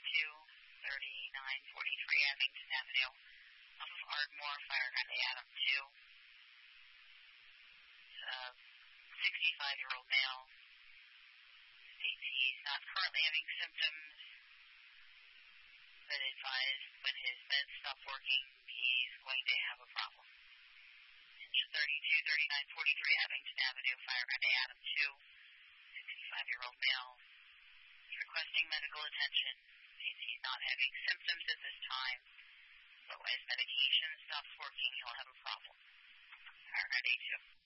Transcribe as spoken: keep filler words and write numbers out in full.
two, thirty-nine forty-three Abington Avenue. Off of Ardmore, Fire Hydrant Adam two. Uh, sixty-five-year-old male. States he's not currently having symptoms, but advised when his meds stop working, he's going to have a problem. Engine thirty-two, thirty-nine forty-three Abington Avenue, Fire Hydrant Adam two. sixty-five-year-old male. Requesting medical attention. States he's not having symptoms at this time, but when his medication stops working, he'll have a problem. Fire Hydrant A two.